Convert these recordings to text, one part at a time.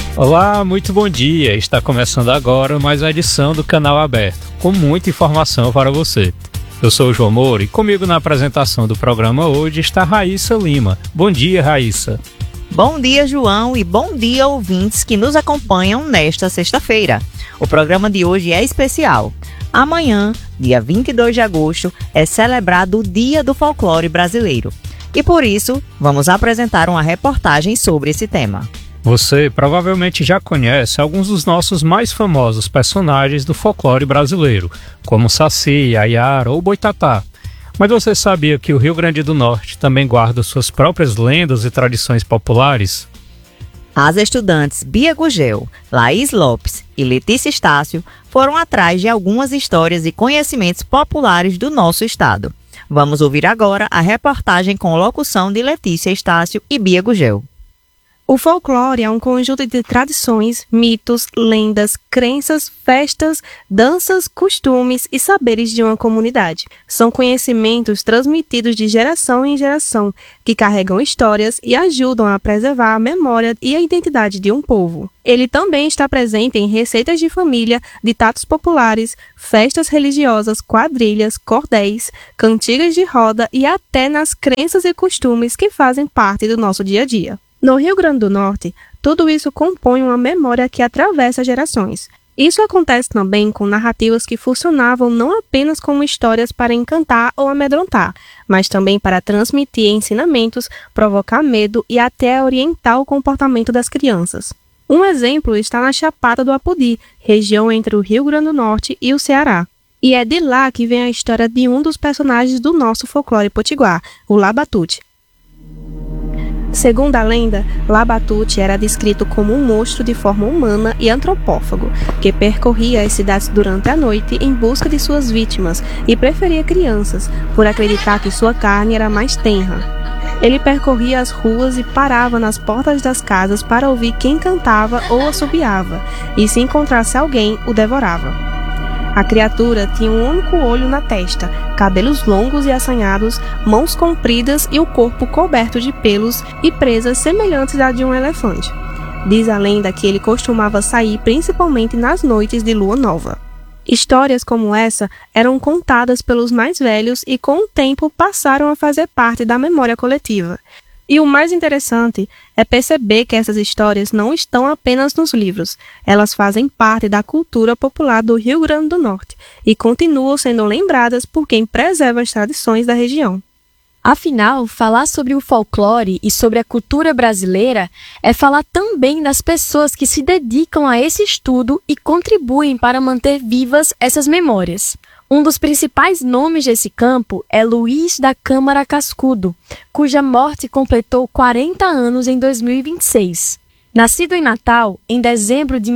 Olá, muito bom dia. Está começando agora mais uma edição do Canal Aberto, com muita informação para você. Eu sou o João Moura e comigo na apresentação do programa hoje está Raíssa Lima. Bom dia, Raíssa. Bom dia, João, e bom dia, ouvintes que nos acompanham nesta sexta-feira. O programa de hoje é especial. Amanhã, dia 22 de agosto, é celebrado o Dia do Folclore Brasileiro. E por isso, vamos apresentar uma reportagem sobre esse tema. Você provavelmente já conhece alguns dos nossos mais famosos personagens do folclore brasileiro, como Saci, Yayara ou Boitatá. Mas você sabia que o Rio Grande do Norte também guarda suas próprias lendas e tradições populares? As estudantes Bia Gugel, Laís Lopes e Letícia Estácio foram atrás de algumas histórias e conhecimentos populares do nosso estado. Vamos ouvir agora a reportagem com locução de Letícia Estácio e Bia Gugel. O folclore é um conjunto de tradições, mitos, lendas, crenças, festas, danças, costumes e saberes de uma comunidade. São conhecimentos transmitidos de geração em geração, que carregam histórias e ajudam a preservar a memória e a identidade de um povo. Ele também está presente em receitas de família, ditados populares, festas religiosas, quadrilhas, cordéis, cantigas de roda e até nas crenças e costumes que fazem parte do nosso dia a dia. No Rio Grande do Norte, tudo isso compõe uma memória que atravessa gerações. Isso acontece também com narrativas que funcionavam não apenas como histórias para encantar ou amedrontar, mas também para transmitir ensinamentos, provocar medo e até orientar o comportamento das crianças. Um exemplo está na Chapada do Apodi, região entre o Rio Grande do Norte e o Ceará. E é de lá que vem a história de um dos personagens do nosso folclore potiguar, o Labatute. Segundo a lenda, Labatute era descrito como um monstro de forma humana e antropófago, que percorria as cidades durante a noite em busca de suas vítimas e preferia crianças, por acreditar que sua carne era mais tenra. Ele percorria as ruas e parava nas portas das casas para ouvir quem cantava ou assobiava, e se encontrasse alguém, o devorava. A criatura tinha um único olho na testa, cabelos longos e assanhados, mãos compridas e o corpo coberto de pelos e presas semelhantes à de um elefante. Diz a lenda que ele costumava sair principalmente nas noites de lua nova. Histórias como essa eram contadas pelos mais velhos e com o tempo passaram a fazer parte da memória coletiva. E o mais interessante é perceber que essas histórias não estão apenas nos livros, elas fazem parte da cultura popular do Rio Grande do Norte e continuam sendo lembradas por quem preserva as tradições da região. Afinal, falar sobre o folclore e sobre a cultura brasileira é falar também das pessoas que se dedicam a esse estudo e contribuem para manter vivas essas memórias. Um dos principais nomes desse campo é Luiz da Câmara Cascudo, cuja morte completou 40 anos em 2026. Nascido em Natal, em dezembro de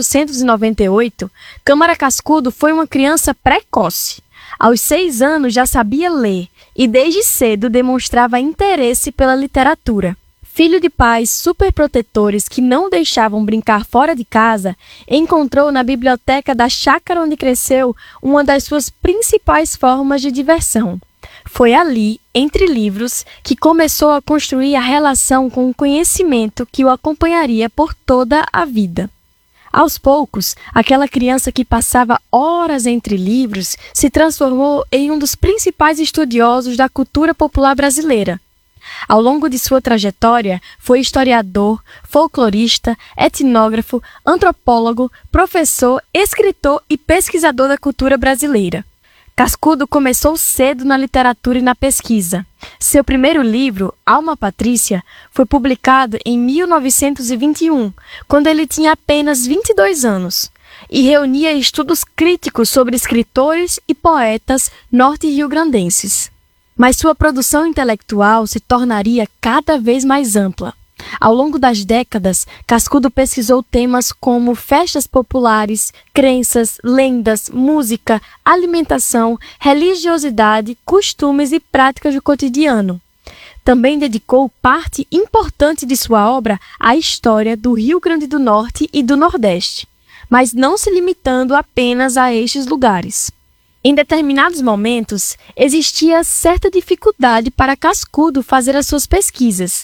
1898, Câmara Cascudo foi uma criança precoce. Aos 6 anos já sabia ler e desde cedo demonstrava interesse pela literatura. Filho de pais superprotetores que não deixavam brincar fora de casa, encontrou na biblioteca da chácara onde cresceu uma das suas principais formas de diversão. Foi ali, entre livros, que começou a construir a relação com o conhecimento que o acompanharia por toda a vida. Aos poucos, aquela criança que passava horas entre livros se transformou em um dos principais estudiosos da cultura popular brasileira. Ao longo de sua trajetória, foi historiador, folclorista, etnógrafo, antropólogo, professor, escritor e pesquisador da cultura brasileira. Cascudo começou cedo na literatura e na pesquisa. Seu primeiro livro, Alma Patrícia, foi publicado em 1921, quando ele tinha apenas 22 anos, e reunia estudos críticos sobre escritores e poetas norte-riograndenses. Mas sua produção intelectual se tornaria cada vez mais ampla. Ao longo das décadas, Cascudo pesquisou temas como festas populares, crenças, lendas, música, alimentação, religiosidade, costumes e práticas do cotidiano. Também dedicou parte importante de sua obra à história do Rio Grande do Norte e do Nordeste, mas não se limitando apenas a estes lugares. Em determinados momentos, existia certa dificuldade para Cascudo fazer as suas pesquisas,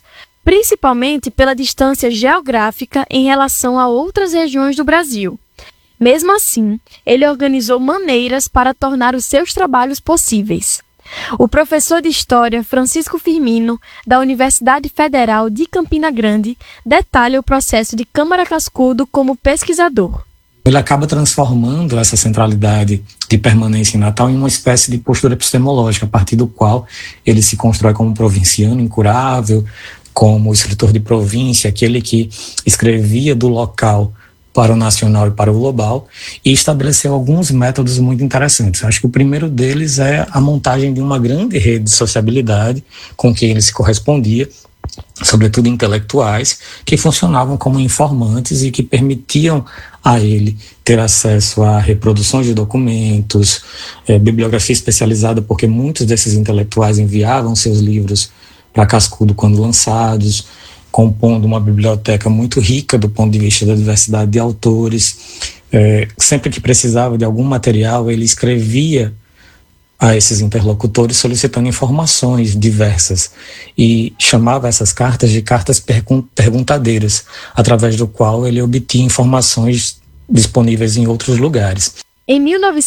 principalmente pela distância geográfica em relação a outras regiões do Brasil. Mesmo assim, ele organizou maneiras para tornar os seus trabalhos possíveis. O professor de História Francisco Firmino, da Universidade Federal de Campina Grande, detalha o processo de Câmara Cascudo como pesquisador. Ele acaba transformando essa centralidade de permanência em Natal em uma espécie de postura epistemológica, a partir do qual ele se constrói como provinciano incurável, como escritor de província, aquele que escrevia do local para o nacional e para o global, e estabeleceu alguns métodos muito interessantes. Acho que o primeiro deles é a montagem de uma grande rede de sociabilidade com quem ele se correspondia, sobretudo intelectuais, que funcionavam como informantes e que permitiam a ele ter acesso a reproduções de documentos, bibliografia especializada, porque muitos desses intelectuais enviavam seus livros para Cascudo quando lançados, compondo uma biblioteca muito rica do ponto de vista da diversidade de autores. Sempre que precisava de algum material, ele escrevia a esses interlocutores solicitando informações diversas e chamava essas cartas de cartas perguntadeiras, através do qual ele obtinha informações disponíveis em outros lugares. Em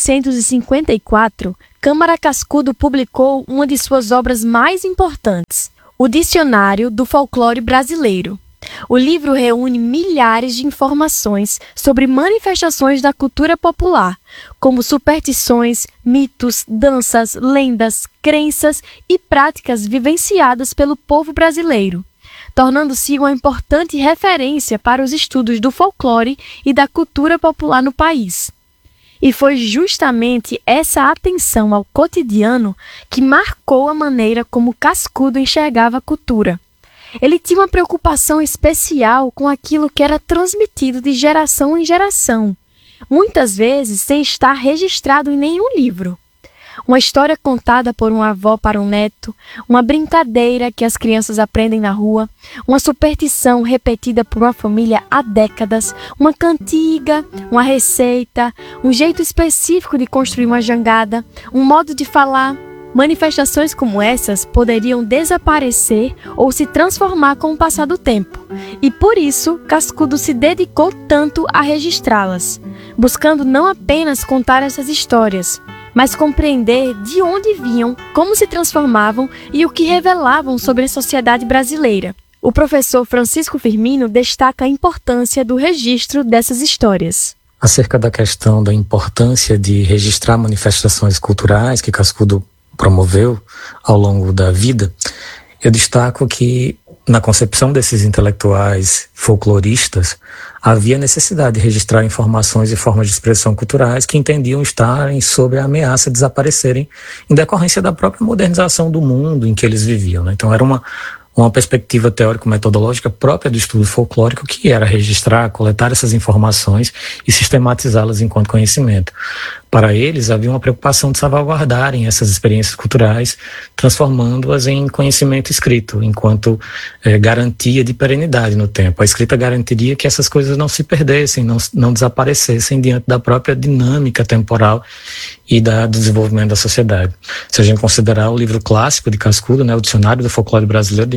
1954, Câmara Cascudo publicou uma de suas obras mais importantes, o Dicionário do Folclore Brasileiro. O livro reúne milhares de informações sobre manifestações da cultura popular, como superstições, mitos, danças, lendas, crenças e práticas vivenciadas pelo povo brasileiro, tornando-se uma importante referência para os estudos do folclore e da cultura popular no país. E foi justamente essa atenção ao cotidiano que marcou a maneira como Cascudo enxergava a cultura. Ele tinha uma preocupação especial com aquilo que era transmitido de geração em geração, muitas vezes sem estar registrado em nenhum livro. Uma história contada por uma avó para um neto, uma brincadeira que as crianças aprendem na rua, uma superstição repetida por uma família há décadas, uma cantiga, uma receita, um jeito específico de construir uma jangada, um modo de falar. Manifestações como essas poderiam desaparecer ou se transformar com o passar do tempo, e por isso Cascudo se dedicou tanto a registrá-las, buscando não apenas contar essas histórias, mas compreender de onde vinham, como se transformavam e o que revelavam sobre a sociedade brasileira. O professor Francisco Firmino destaca a importância do registro dessas histórias. Acerca da questão da importância de registrar manifestações culturais que Cascudo promoveu ao longo da vida, eu destaco que na concepção desses intelectuais folcloristas havia necessidade de registrar informações e formas de expressão culturais que entendiam estarem sob a ameaça de desaparecerem em decorrência da própria modernização do mundo em que eles viviam, né? Então era uma perspectiva teórico-metodológica própria do estudo folclórico, que era registrar, coletar essas informações e sistematizá-las enquanto conhecimento. Para eles, havia uma preocupação de salvaguardarem essas experiências culturais, transformando-as em conhecimento escrito, enquanto garantia de perenidade no tempo. A escrita garantiria que essas coisas não se perdessem, não desaparecessem diante da própria dinâmica temporal e do desenvolvimento da sociedade. Se a gente considerar o livro clássico de Cascudo, né, o Dicionário do Folclore Brasileiro, de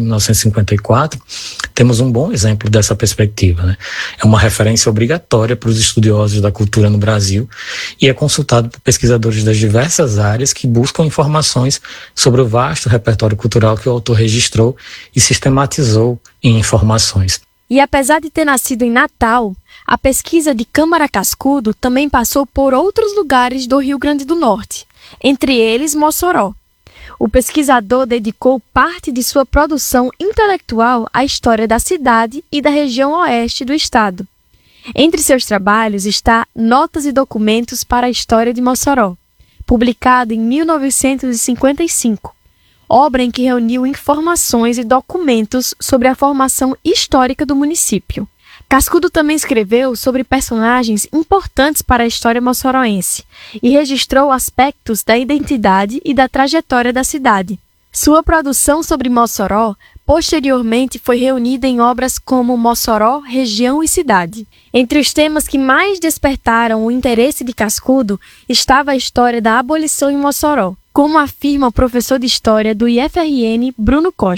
1954, temos um bom exemplo dessa perspectiva, né? É uma referência obrigatória para os estudiosos da cultura no Brasil e é consultado por pesquisadores das diversas áreas que buscam informações sobre o vasto repertório cultural que o autor registrou e sistematizou em informações. E apesar de ter nascido em Natal, a pesquisa de Câmara Cascudo também passou por outros lugares do Rio Grande do Norte, entre eles Mossoró. O pesquisador dedicou parte de sua produção intelectual à história da cidade e da região oeste do estado. Entre seus trabalhos está Notas e Documentos para a História de Mossoró, publicado em 1955, obra em que reuniu informações e documentos sobre a formação histórica do município. Cascudo também escreveu sobre personagens importantes para a história moçoroense e registrou aspectos da identidade e da trajetória da cidade. Sua produção sobre Mossoró posteriormente foi reunida em obras como Mossoró, Região e Cidade. Entre os temas que mais despertaram o interesse de Cascudo estava a história da abolição em Mossoró, como afirma o professor de História do IFRN, Bruno Costa.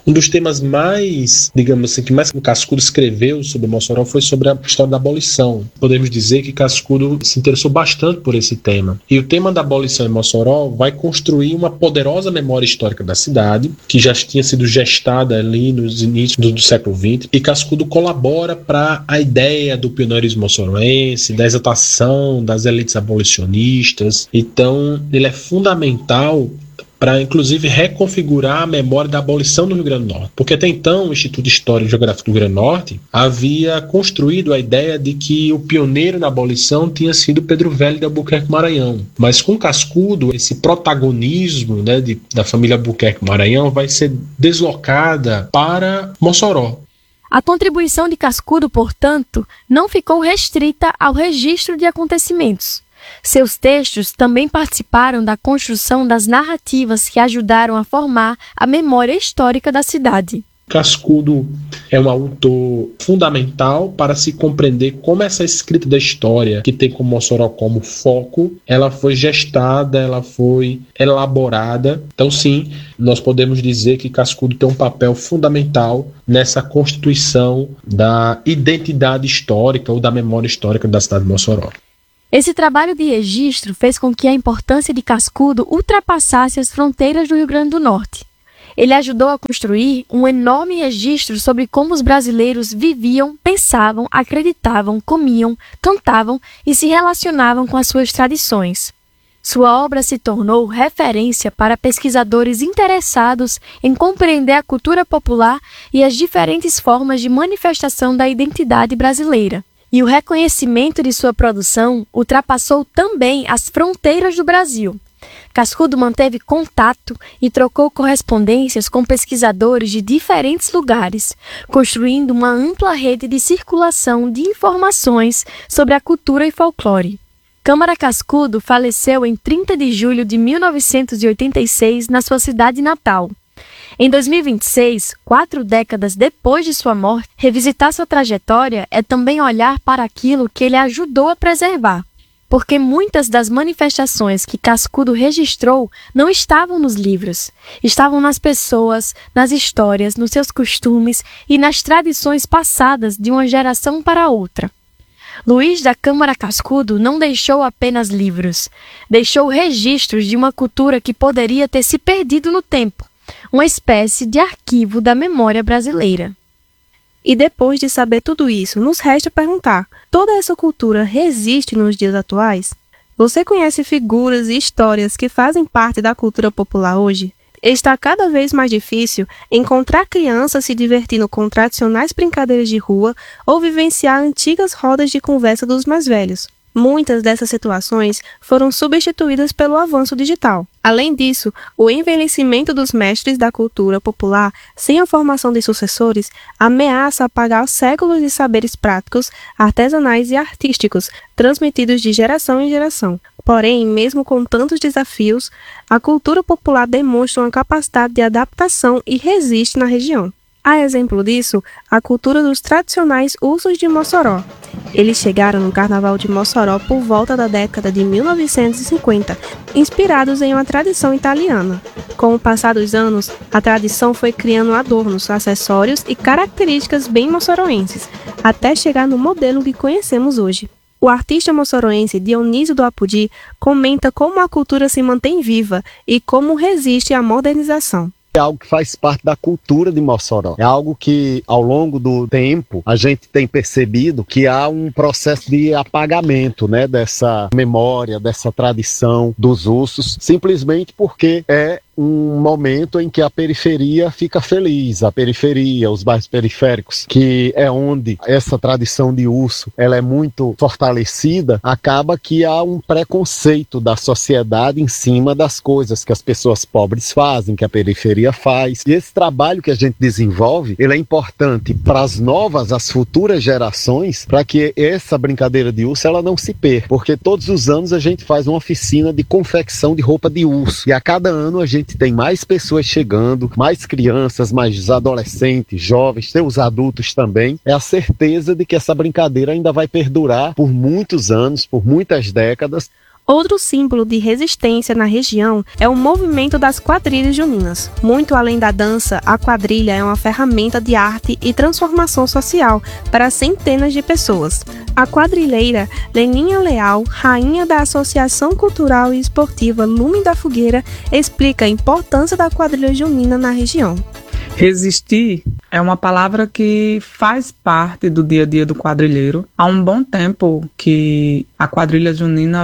Um dos temas mais, digamos assim, que mais o Cascudo escreveu sobre Mossoró foi sobre a história da abolição. Podemos dizer que Cascudo se interessou bastante por esse tema. E o tema da abolição em Mossoró vai construir uma poderosa memória histórica da cidade, que já tinha sido gestada ali nos inícios do século XX, e Cascudo colabora para a ideia do pioneirismo moçoroense, da exaltação das elites abolicionistas. Então, ele é fundamental para, inclusive, reconfigurar a memória da abolição no Rio Grande do Norte. Porque até então, o Instituto Histórico e Geográfico do Rio Grande do Norte havia construído a ideia de que o pioneiro na abolição tinha sido Pedro Velho de Albuquerque Maranhão. Mas com Cascudo, esse protagonismo, né, da família Albuquerque Maranhão vai ser deslocada para Mossoró. A contribuição de Cascudo, portanto, não ficou restrita ao registro de acontecimentos. Seus textos também participaram da construção das narrativas que ajudaram a formar a memória histórica da cidade. Cascudo é um autor fundamental para se compreender como essa escrita da história, que tem como Mossoró como foco, ela foi gestada, ela foi elaborada. Então, sim, nós podemos dizer que Cascudo tem um papel fundamental nessa constituição da identidade histórica ou da memória histórica da cidade de Mossoró. Esse trabalho de registro fez com que a importância de Cascudo ultrapassasse as fronteiras do Rio Grande do Norte. Ele ajudou a construir um enorme registro sobre como os brasileiros viviam, pensavam, acreditavam, comiam, cantavam e se relacionavam com as suas tradições. Sua obra se tornou referência para pesquisadores interessados em compreender a cultura popular e as diferentes formas de manifestação da identidade brasileira. E o reconhecimento de sua produção ultrapassou também as fronteiras do Brasil. Cascudo manteve contato e trocou correspondências com pesquisadores de diferentes lugares, construindo uma ampla rede de circulação de informações sobre a cultura e folclore. Câmara Cascudo faleceu em 30 de julho de 1986 na sua cidade natal. Em 2026, 4 décadas depois de sua morte, revisitar sua trajetória é também olhar para aquilo que ele ajudou a preservar, porque muitas das manifestações que Cascudo registrou não estavam nos livros, estavam nas pessoas, nas histórias, nos seus costumes e nas tradições passadas de uma geração para outra. Luiz da Câmara Cascudo não deixou apenas livros, deixou registros de uma cultura que poderia ter se perdido no tempo, uma espécie de arquivo da memória brasileira. E depois de saber tudo isso, nos resta perguntar: toda essa cultura resiste nos dias atuais? Você conhece figuras e histórias que fazem parte da cultura popular hoje? Está cada vez mais difícil encontrar crianças se divertindo com tradicionais brincadeiras de rua ou vivenciar antigas rodas de conversa dos mais velhos. Muitas dessas situações foram substituídas pelo avanço digital. Além disso, o envelhecimento dos mestres da cultura popular, sem a formação de sucessores, ameaça apagar séculos de saberes práticos, artesanais e artísticos, transmitidos de geração em geração. Porém, mesmo com tantos desafios, a cultura popular demonstra uma capacidade de adaptação e resiste na região. A exemplo disso, a cultura dos tradicionais ursos de Mossoró. Eles chegaram no Carnaval de Mossoró por volta da década de 1950, inspirados em uma tradição italiana. Com o passar dos anos, a tradição foi criando adornos, acessórios e características bem moçoroenses, até chegar no modelo que conhecemos hoje. O artista moçoroense Dionísio do Apudi comenta como a cultura se mantém viva e como resiste à modernização. É algo que faz parte da cultura de Mossoró. É algo que, ao longo do tempo, a gente tem percebido que há um processo de apagamento, né, dessa memória, dessa tradição dos ursos, simplesmente porque é um momento em que a periferia fica feliz, a periferia, os bairros periféricos, que é onde essa tradição de urso ela é muito fortalecida, acaba que há um preconceito da sociedade em cima das coisas que as pessoas pobres fazem, que a periferia faz. E esse trabalho que a gente desenvolve, ele é importante para as novas, as futuras gerações, para que essa brincadeira de urso ela não se perca, porque todos os anos a gente faz uma oficina de confecção de roupa de urso, e a cada ano a gente tem mais pessoas chegando, mais crianças, mais adolescentes, jovens, tem os adultos também. É a certeza de que essa brincadeira ainda vai perdurar por muitos anos, por muitas décadas. Outro símbolo de resistência na região é o movimento das quadrilhas juninas. Muito além da dança, a quadrilha é uma ferramenta de arte e transformação social para centenas de pessoas. A quadrilheira Leninha Leal, rainha da Associação Cultural e Esportiva Lume da Fogueira, explica a importância da quadrilha junina na região. Resistir é uma palavra que faz parte do dia a dia do quadrilheiro. Há um bom tempo que a quadrilha junina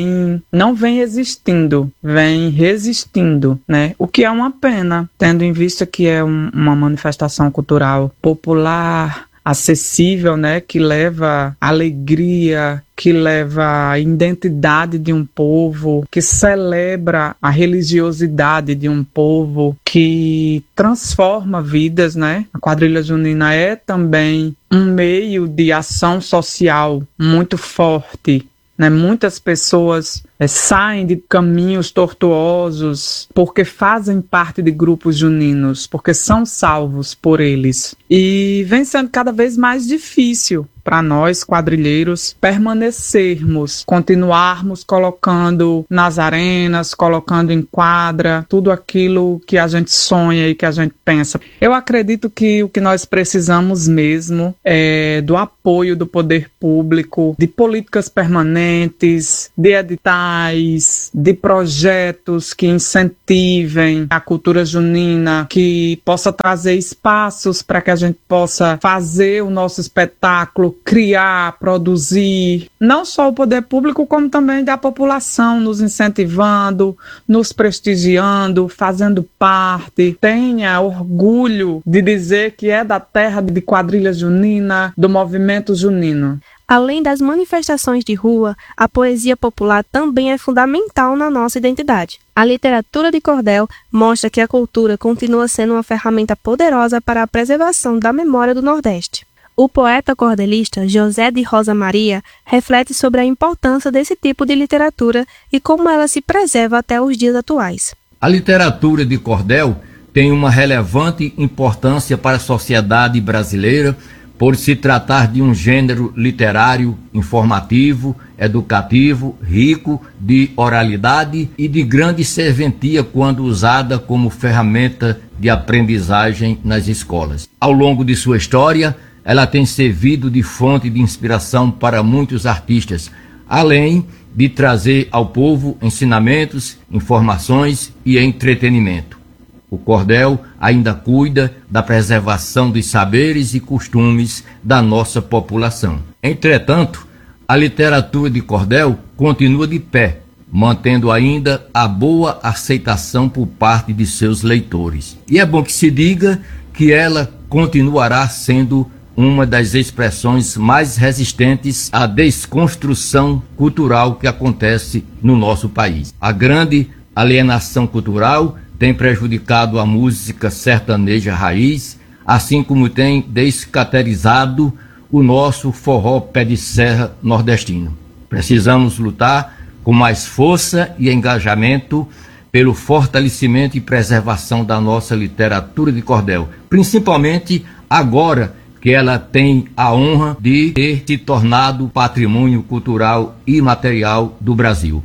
não vem existindo, vem resistindo, né? O que é uma pena, tendo em vista que é uma manifestação cultural popular, acessível, né, que leva alegria, que leva a identidade de um povo, que celebra a religiosidade de um povo, que transforma vidas, né? A quadrilha junina é também um meio de ação social muito forte, né? Muitas pessoas saem de caminhos tortuosos porque fazem parte de grupos juninos, porque são salvos por eles. E vem sendo cada vez mais difícil para nós, quadrilheiros, permanecermos, continuarmos colocando nas arenas, colocando em quadra, tudo aquilo que a gente sonha e que a gente pensa. Eu acredito que o que nós precisamos mesmo é do apoio do poder público, de políticas permanentes, de editais, de projetos que incentivem a cultura junina, que possa trazer espaços para que a gente possa fazer o nosso espetáculo, criar, produzir, não só o poder público, como também da população, nos incentivando, nos prestigiando, fazendo parte. Tenha orgulho de dizer que é da terra de quadrilha junina, do movimento junino. Além das manifestações de rua, a poesia popular também é fundamental na nossa identidade. A literatura de cordel mostra que a cultura continua sendo uma ferramenta poderosa para a preservação da memória do Nordeste. O poeta cordelista José de Rosa Maria reflete sobre a importância desse tipo de literatura e como ela se preserva até os dias atuais. A literatura de cordel tem uma relevante importância para a sociedade brasileira por se tratar de um gênero literário informativo, educativo, rico de oralidade e de grande serventia quando usada como ferramenta de aprendizagem nas escolas. Ao longo de sua história, ela tem servido de fonte de inspiração para muitos artistas, além de trazer ao povo ensinamentos, informações e entretenimento. O cordel ainda cuida da preservação dos saberes e costumes da nossa população. Entretanto, a literatura de cordel continua de pé, mantendo ainda a boa aceitação por parte de seus leitores. E é bom que se diga que ela continuará sendo uma das expressões mais resistentes à desconstrução cultural que acontece no nosso país. A grande alienação cultural tem prejudicado a música sertaneja raiz, assim como tem descaracterizado o nosso forró pé de serra nordestino. Precisamos lutar com mais força e engajamento pelo fortalecimento e preservação da nossa literatura de cordel, principalmente agora que ela tem a honra de ter se tornado patrimônio cultural e material do Brasil.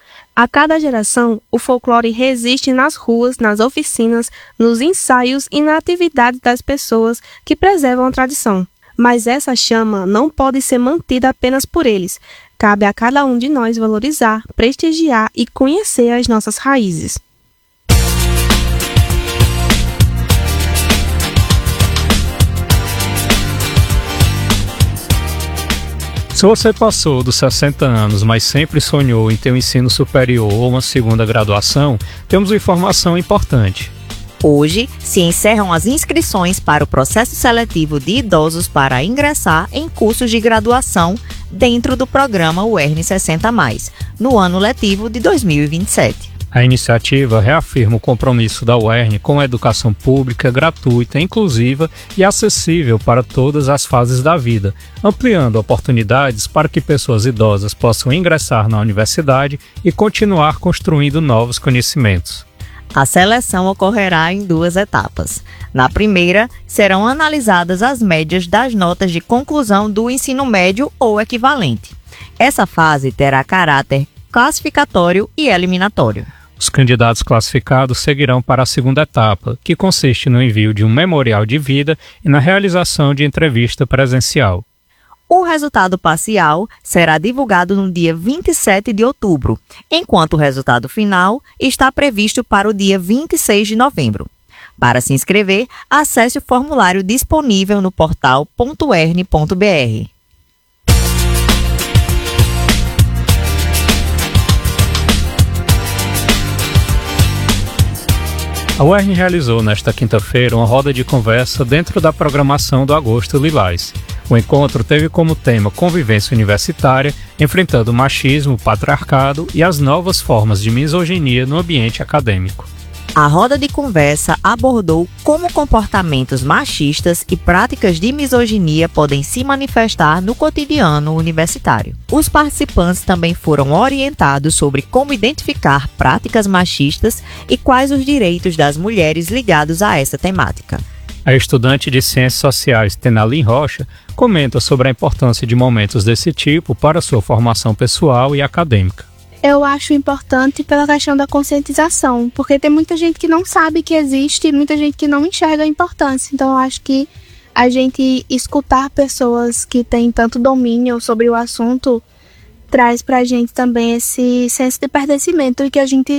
A cada geração, o folclore resiste nas ruas, nas oficinas, nos ensaios e na atividade das pessoas que preservam a tradição. Mas essa chama não pode ser mantida apenas por eles. Cabe a cada um de nós valorizar, prestigiar e conhecer as nossas raízes. Se você passou dos 60 anos, mas sempre sonhou em ter um ensino superior ou uma segunda graduação, temos uma informação importante. Hoje se encerram as inscrições para o processo seletivo de idosos para ingressar em cursos de graduação dentro do programa UERN 60+, no ano letivo de 2027. A iniciativa reafirma o compromisso da UERN com a educação pública, gratuita, inclusiva e acessível para todas as fases da vida, ampliando oportunidades para que pessoas idosas possam ingressar na universidade e continuar construindo novos conhecimentos. A seleção ocorrerá em 2 etapas. Na primeira, serão analisadas as médias das notas de conclusão do ensino médio ou equivalente. Essa fase terá caráter classificatório e eliminatório. Os candidatos classificados seguirão para a segunda etapa, que consiste no envio de um memorial de vida e na realização de entrevista presencial. O resultado parcial será divulgado no dia 27 de outubro, enquanto o resultado final está previsto para o dia 26 de novembro. Para se inscrever, acesse o formulário disponível no portal .ern.br. A UERN realizou nesta quinta-feira uma roda de conversa dentro da programação do Agosto Lilás. O encontro teve como tema convivência universitária, enfrentando o machismo, o patriarcado e as novas formas de misoginia no ambiente acadêmico. A roda de conversa abordou como comportamentos machistas e práticas de misoginia podem se manifestar no cotidiano universitário. Os participantes também foram orientados sobre como identificar práticas machistas e quais os direitos das mulheres ligados a essa temática. A estudante de Ciências Sociais Tenalim Rocha comenta sobre a importância de momentos desse tipo para sua formação pessoal e acadêmica. Eu acho importante pela questão da conscientização, porque tem muita gente que não sabe que existe e muita gente que não enxerga a importância. Então eu acho que a gente escutar pessoas que têm tanto domínio sobre o assunto traz pra gente também esse senso de pertencimento e que a gente,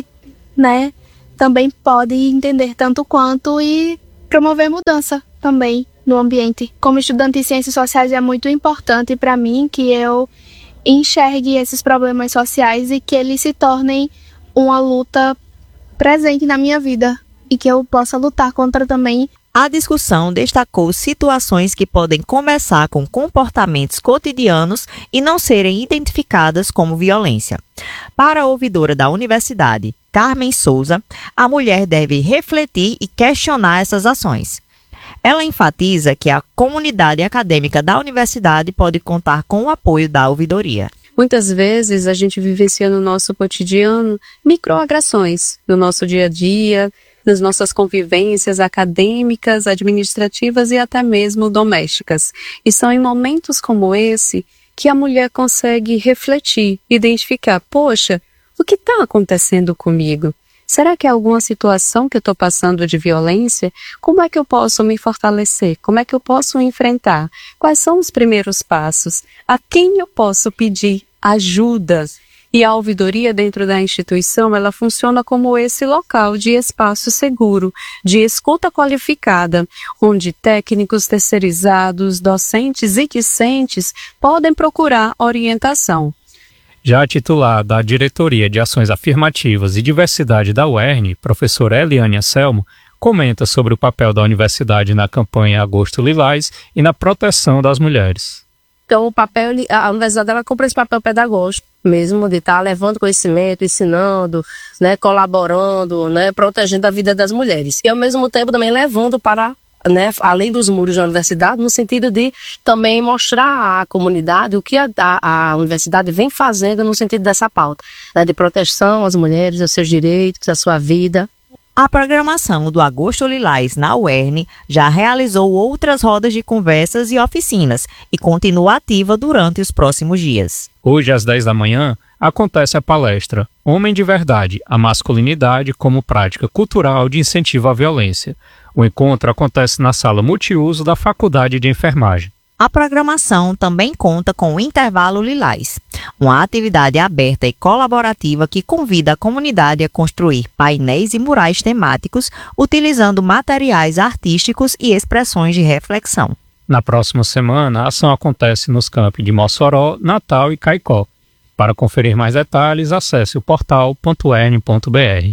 também pode entender tanto quanto e promover mudança também no ambiente. Como estudante de Ciências Sociais é muito importante para mim que eu enxergue esses problemas sociais e que eles se tornem uma luta presente na minha vida e que eu possa lutar contra também. A discussão destacou situações que podem começar com comportamentos cotidianos e não serem identificadas como violência. Para a ouvidora da universidade, Carmen Souza, a mulher deve refletir e questionar essas ações. Ela enfatiza que a comunidade acadêmica da universidade pode contar com o apoio da ouvidoria. Muitas vezes a gente vivencia no nosso cotidiano microagressões no nosso dia a dia, nas nossas convivências acadêmicas, administrativas e até mesmo domésticas. E são em momentos como esse que a mulher consegue refletir, identificar, poxa, o que está acontecendo comigo? Será que é alguma situação que eu estou passando de violência? Como é que eu posso me fortalecer? Como é que eu posso enfrentar? Quais são os primeiros passos? A quem eu posso pedir ajuda? E a ouvidoria dentro da instituição, ela funciona como esse local de espaço seguro, de escuta qualificada, onde técnicos terceirizados, docentes e discentes podem procurar orientação. Já a titular da Diretoria de Ações Afirmativas e Diversidade da UERN, professora Eliane Anselmo, comenta sobre o papel da universidade na campanha Agosto Lilás e na proteção das mulheres. Então, a universidade ela cumpre esse papel pedagógico mesmo, de estar levando conhecimento, ensinando, colaborando, protegendo a vida das mulheres. E, ao mesmo tempo, também levando para além dos muros da universidade, no sentido de também mostrar à comunidade o que a universidade vem fazendo no sentido dessa pauta, de proteção às mulheres, aos seus direitos, à sua vida. A programação do Agosto Lilás na UERN já realizou outras rodas de conversas e oficinas e continua ativa durante os próximos dias. Hoje, às 10 da manhã, acontece a palestra Homem de Verdade, a Masculinidade como Prática Cultural de Incentivo à Violência. O encontro acontece na sala multiuso da Faculdade de Enfermagem. A programação também conta com o Intervalo Lilás, uma atividade aberta e colaborativa que convida a comunidade a construir painéis e murais temáticos utilizando materiais artísticos e expressões de reflexão. Na próxima semana, a ação acontece nos campi de Mossoró, Natal e Caicó. Para conferir mais detalhes, acesse o portal.ern.br.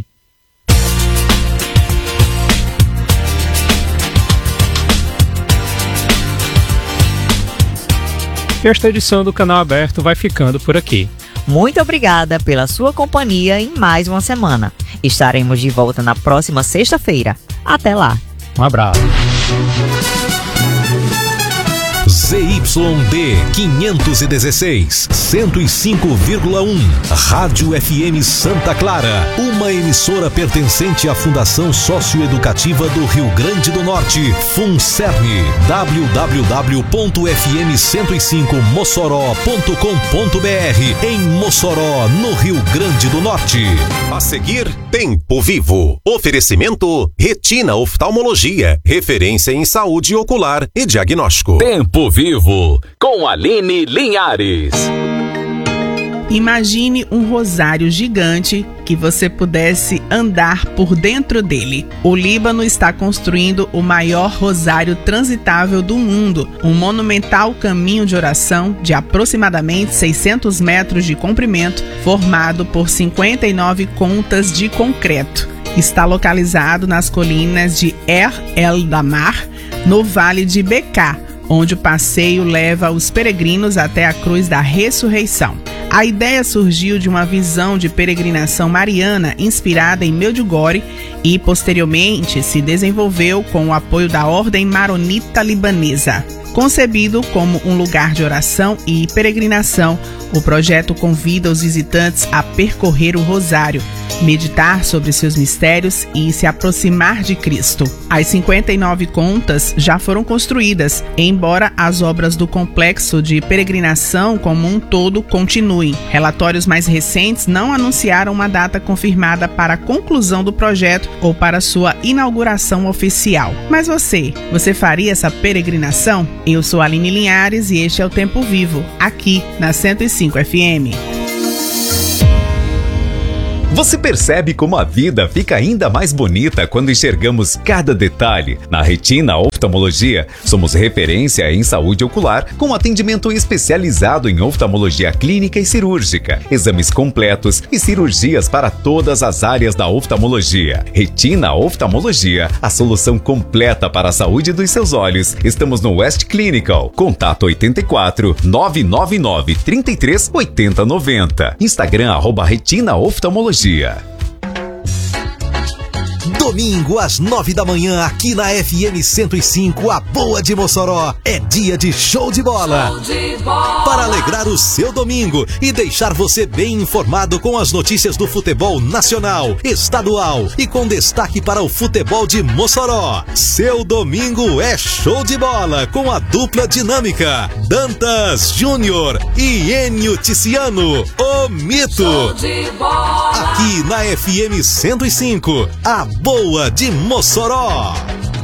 Esta edição do Canal Aberto vai ficando por aqui. Muito obrigada pela sua companhia em mais uma semana. Estaremos de volta na próxima sexta-feira. Até lá. Um abraço. ZYD ZYD 516, 105,1. Rádio FM Santa Clara, uma emissora pertencente à Fundação Socioeducativa do Rio Grande do Norte, FUNCERN, www.fm105mossoró.com.br, em Mossoró, no Rio Grande do Norte. A seguir, Tempo Vivo. Oferecimento Retina Oftalmologia, referência em saúde ocular e diagnóstico. Tempo Vivo, com Aline Linhares. Imagine um rosário gigante que você pudesse andar por dentro dele. O Líbano está construindo o maior rosário transitável do mundo, um monumental caminho de oração de aproximadamente 600 metros de comprimento, formado por 59 contas de concreto. Está localizado nas colinas de Er El Damar, no Vale de Beká, onde o passeio leva os peregrinos até a Cruz da Ressurreição. A ideia surgiu de uma visão de peregrinação mariana inspirada em Medjugorje e, posteriormente, se desenvolveu com o apoio da Ordem Maronita Libanesa. Concebido como um lugar de oração e peregrinação, o projeto convida os visitantes a percorrer o rosário, meditar sobre seus mistérios e se aproximar de Cristo. As 59 contas já foram construídas, embora as obras do complexo de peregrinação como um todo continuem. Relatórios mais recentes não anunciaram uma data confirmada para a conclusão do projeto ou para sua inauguração oficial. Mas você faria essa peregrinação? Eu sou a Aline Linhares e este é o Tempo Vivo, aqui na 105 FM. Você percebe como a vida fica ainda mais bonita quando enxergamos cada detalhe? Na Retina Oftalmologia, somos referência em saúde ocular, com atendimento especializado em oftalmologia clínica e cirúrgica, exames completos e cirurgias para todas as áreas da oftalmologia. Retina Oftalmologia, a solução completa para a saúde dos seus olhos. Estamos no West Clinical. Contato 84 999 33 80 90. Instagram @Retina Oftalmologia. Domingo às 9 da manhã aqui na FM 105, a Boa de Mossoró, é dia de show de bola. Show de bola. Para alegrar o seu domingo e deixar você bem informado com as notícias do futebol nacional, estadual e com destaque para o futebol de Mossoró. Seu domingo é show de bola com a dupla dinâmica Dantas Júnior e Enio Ticiano, o Mito. Show de bola. Aqui na FM 105, a Boa de Mossoró.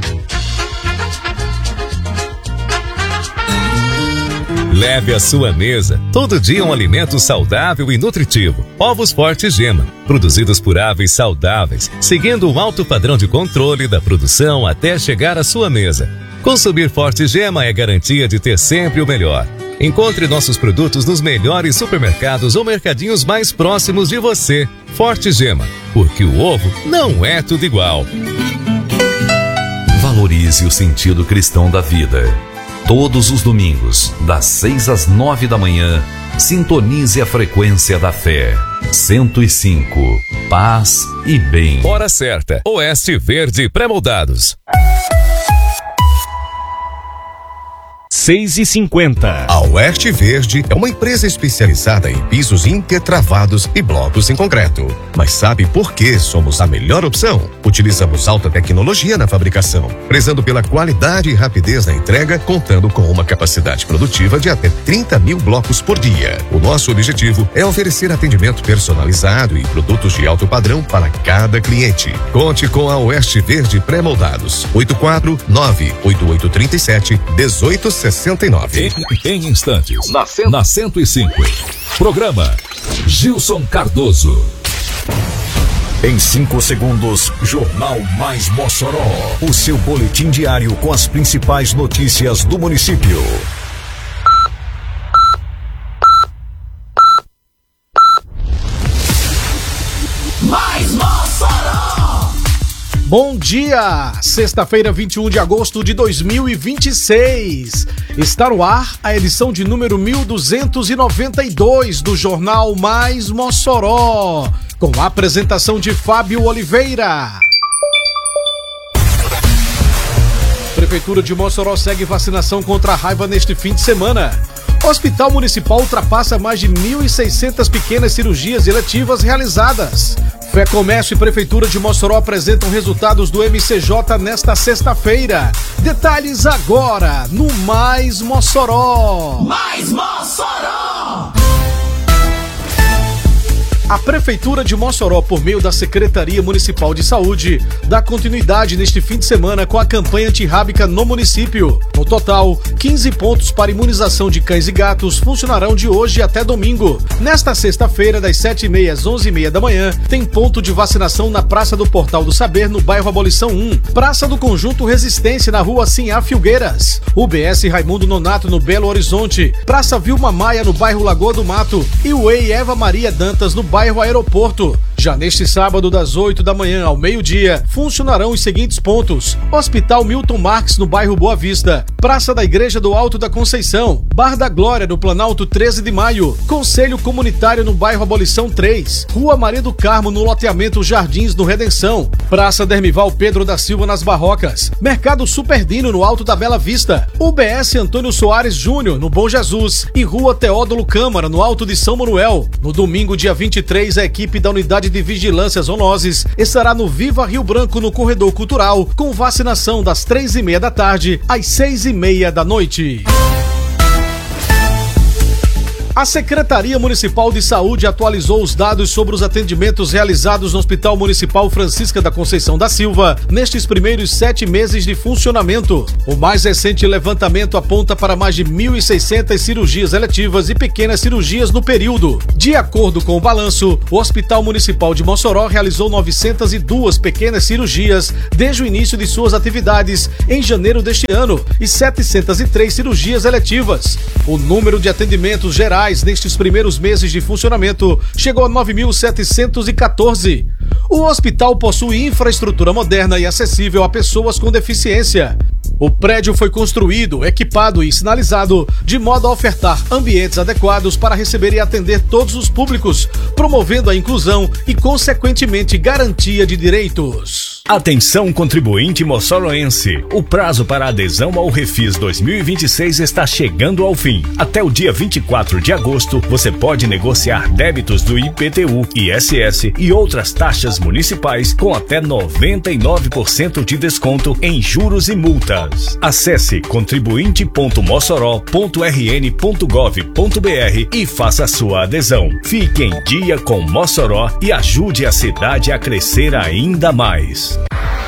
Leve à sua mesa todo dia um alimento saudável e nutritivo. Ovos Forte Gema, produzidos por aves saudáveis, seguindo um alto padrão de controle da produção até chegar à sua mesa. Consumir Forte Gema é garantia de ter sempre o melhor. Encontre nossos produtos nos melhores supermercados ou mercadinhos mais próximos de você. Forte Gema, porque o ovo não é tudo igual. Valorize o sentido cristão da vida. Todos os domingos, das 6 às 9 da manhã, sintonize a frequência da fé. 105. Paz e bem. Hora certa. Oeste Verde Pré-moldados. 6h50. A Oeste Verde é uma empresa especializada em pisos intertravados e blocos em concreto. Mas sabe por que somos a melhor opção? Utilizamos alta tecnologia na fabricação, prezando pela qualidade e rapidez na entrega, contando com uma capacidade produtiva de até 30 mil blocos por dia. O nosso objetivo é oferecer atendimento personalizado e produtos de alto padrão para cada cliente. Conte com a Oeste Verde Pré-moldados. 849-8837-1869. Em instantes, na 105. Programa Gilson Cardoso. Em 5 segundos, Jornal Mais Mossoró. O seu boletim diário com as principais notícias do município. Mais Mossoró! Bom dia! Sexta-feira, 21 de agosto de 2026. Está no ar a edição de número 1292 do Jornal Mais Mossoró, com a apresentação de Fábio Oliveira. Prefeitura de Mossoró segue vacinação contra a raiva neste fim de semana. Hospital Municipal ultrapassa mais de 1.600 pequenas cirurgias eletivas realizadas. Fé Comércio e Prefeitura de Mossoró apresentam resultados do MCJ nesta sexta-feira. Detalhes agora no Mais Mossoró. Mais Mossoró! A Prefeitura de Mossoró, por meio da Secretaria Municipal de Saúde, dá continuidade neste fim de semana com a campanha antirrábica no município. No total, 15 pontos para imunização de cães e gatos funcionarão de hoje até domingo. Nesta sexta-feira, das 7h30 às 11h30 da manhã, tem ponto de vacinação na Praça do Portal do Saber, no bairro Abolição 1. Praça do Conjunto Resistência, na rua Sinhá Filgueiras. UBS Raimundo Nonato, no Belo Horizonte. Praça Vilma Maia, no bairro Lagoa do Mato. E o EI Eva Maria Dantas, no bairro Aeroporto. Já neste sábado, das 8 da manhã ao meio-dia, funcionarão os seguintes pontos: Hospital Milton Marques, no bairro Boa Vista, Praça da Igreja do Alto da Conceição, Bar da Glória, no Planalto 13 de Maio, Conselho Comunitário, no bairro Abolição 3, Rua Maria do Carmo, no loteamento Jardins, no Redenção, Praça Dermival Pedro da Silva, nas Barrocas, Mercado Superdino, no Alto da Bela Vista, UBS Antônio Soares Júnior, no Bom Jesus, e Rua Teódulo Câmara, no Alto de São Manuel. No domingo, dia 23, a equipe da Unidade de Vigilância Zoonoses estará no Viva Rio Branco, no Corredor Cultural, com vacinação das 3h30 da tarde às 6h30 da noite. A Secretaria Municipal de Saúde atualizou os dados sobre os atendimentos realizados no Hospital Municipal Francisca da Conceição da Silva nestes primeiros 7 meses de funcionamento. O mais recente levantamento aponta para mais de 1.600 cirurgias eletivas e pequenas cirurgias no período. De acordo com o balanço, o Hospital Municipal de Mossoró realizou 902 pequenas cirurgias desde o início de suas atividades em janeiro deste ano e 703 cirurgias eletivas. O número de atendimentos gerais nestes primeiros meses de funcionamento chegou a 9.714. O hospital possui infraestrutura moderna e acessível a pessoas com deficiência. O prédio foi construído, equipado e sinalizado de modo a ofertar ambientes adequados para receber e atender todos os públicos, promovendo a inclusão e, consequentemente, garantia de direitos. Atenção, contribuinte moçoroense! O prazo para adesão ao Refis 2026 está chegando ao fim. Até o dia 24 de agosto, você pode negociar débitos do IPTU, ISS e outras taxas municipais com até 99% de desconto em juros e multas. Acesse contribuinte.mossoró.rn.gov.br e faça sua adesão. Fique em dia com Mossoró e ajude a cidade a crescer ainda mais.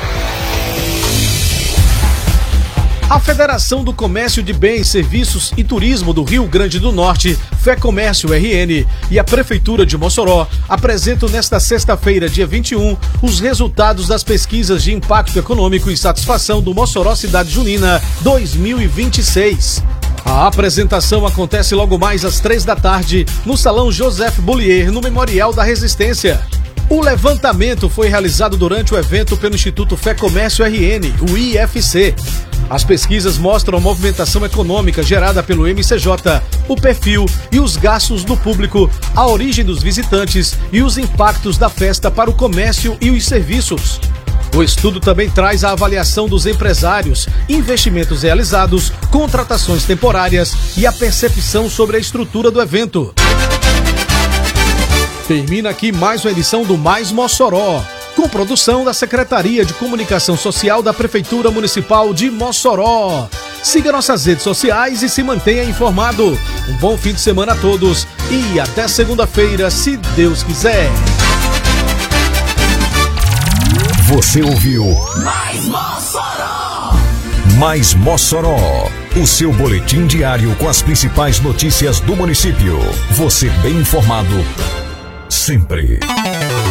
A Federação do Comércio de Bens, Serviços e Turismo do Rio Grande do Norte, Fé Comércio RN, e a Prefeitura de Mossoró apresentam nesta sexta-feira, dia 21, os resultados das pesquisas de impacto econômico e satisfação do Mossoró Cidade Junina 2026. A apresentação acontece logo mais às 3 da tarde no Salão Joseph Boulier, no Memorial da Resistência. O levantamento foi realizado durante o evento pelo Instituto Fé Comércio RN, o IFC. As pesquisas mostram a movimentação econômica gerada pelo MCJ, o perfil e os gastos do público, a origem dos visitantes e os impactos da festa para o comércio e os serviços. O estudo também traz a avaliação dos empresários, investimentos realizados, contratações temporárias e a percepção sobre a estrutura do evento. Termina aqui mais uma edição do Mais Mossoró, com produção da Secretaria de Comunicação Social da Prefeitura Municipal de Mossoró. Siga nossas redes sociais e se mantenha informado. Um bom fim de semana a todos e até segunda-feira, se Deus quiser. Você ouviu Mais Mossoró! Mais Mossoró, o seu boletim diário com as principais notícias do município. Você bem informado sempre.